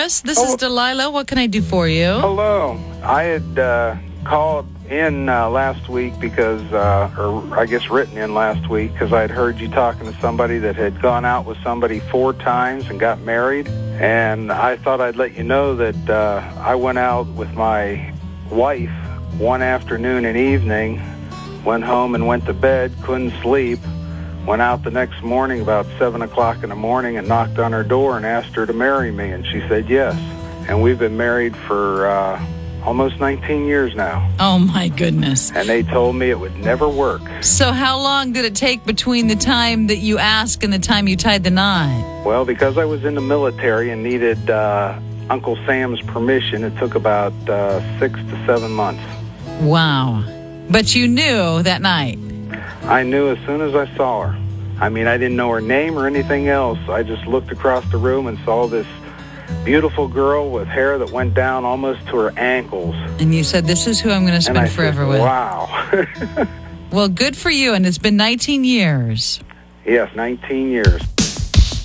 Yes, this is Delilah. What can I do for you? Hello. I had called in last week because, or I guess written in last week, because I had heard you talking to somebody that had gone out with somebody 4 times and got married. And I thought I'd let you know that I went out with my wife one afternoon and evening, went home and went to bed, couldn't sleep, went out the next morning about 7 o'clock in the morning and knocked on her door and asked her to marry me, and she said yes. And we've been married for almost 19 years now. Oh, my goodness. And they told me it would never work. So how long did it take between the time that you asked and the time you tied the knot? Well, because I was in the military and needed Uncle Sam's permission, it took about 6 to 7 months. Wow. But you knew that night? I knew as soon as I saw her. I mean, I didn't know her name or anything else. I just looked across the room and saw this beautiful girl with hair that went down almost to her ankles. And you said, this is who I'm going to spend forever with. Wow. Well, good for you, and it's been 19 years. Yes, 19 years.